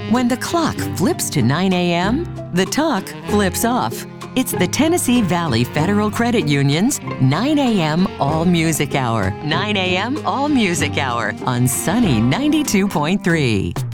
When the clock flips to 9 a.m., the talk flips off. It's the Tennessee Valley Federal Credit Union's 9 a.m. All Music Hour. 9 a.m. All Music Hour on Sunny 92.3.